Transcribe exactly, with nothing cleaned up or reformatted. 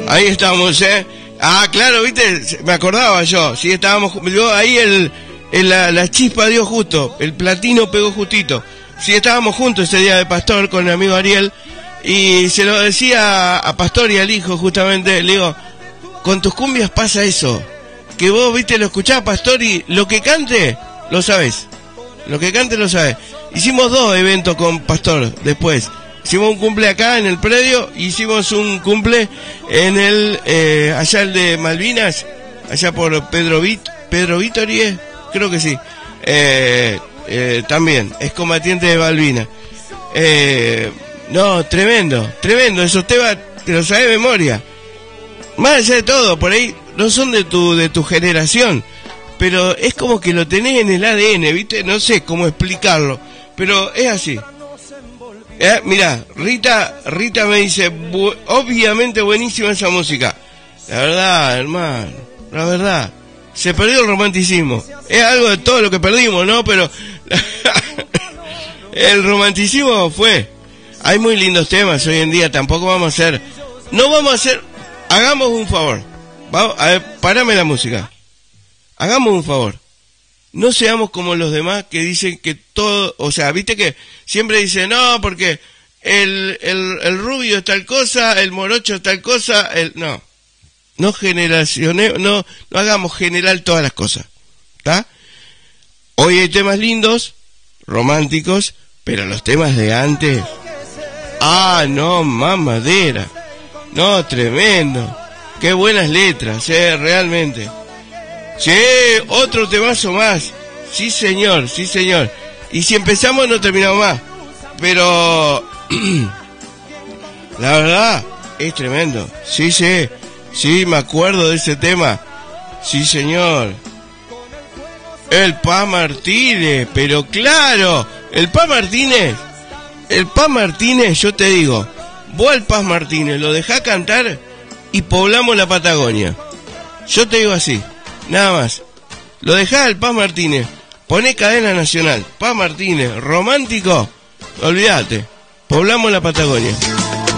Ahí estamos, ¿eh? Ah, claro, viste, me acordaba yo, sí, estábamos, yo ahí el, el la, la chispa dio justo, el platino pegó justito. Sí, estábamos juntos ese día de Pastor con mi amigo Ariel, y se lo decía a Pastor y al hijo justamente, le digo, con tus cumbias pasa eso, que vos, viste, lo escuchás, Pastor, y lo que cante, lo sabés, lo que cante lo sabés. Hicimos dos eventos con Pastor después. Hicimos un cumple acá en el predio, hicimos un cumple en el, eh, allá el de Malvinas, allá por Pedro Vit, Pedro Vitorie, creo que sí, eh, eh, también, es combatiente de Malvinas. Eh, no, tremendo, tremendo, esos temas te los sabes de memoria. Más allá de todo, por ahí no son de tu, de tu generación, pero es como que lo tenés en el A D N, ¿viste? No sé cómo explicarlo, pero es así. Eh, mira, Rita, Rita me dice, bu- obviamente buenísima esa música. La verdad, hermano, la verdad, se perdió el romanticismo. Es algo de todo lo que perdimos, ¿no? Pero el romanticismo fue. Hay muy lindos temas hoy en día, tampoco vamos a hacer, no vamos a hacer, hagamos un favor. Vamos, a ver, parame la música. Hagamos un favor. No seamos como los demás que dicen que todo, o sea, viste que siempre dicen, no, porque el, el, el rubio es tal cosa, el morocho es tal cosa, el, no, no generacione, no, no hagamos general todas las cosas, ¿está? Hoy hay temas lindos, románticos, pero los temas de antes, ah, no, mamadera, no, tremendo, qué buenas letras, eh, realmente. Sí, otro temazo más. Sí, señor, sí, señor. Y si empezamos no terminamos más. Pero la verdad es tremendo. Sí, sí, sí, me acuerdo de ese tema. Sí, señor. El Pa Martínez, pero claro, el Pa Martínez, el Pa Martínez, yo te digo, vos al Pa Martínez lo dejás cantar y poblamos la Patagonia. Yo te digo así. Nada más. Lo dejás al Pa Martínez. Poné cadena nacional. Pa Martínez. Romántico. Olvídate. Poblamos la Patagonia.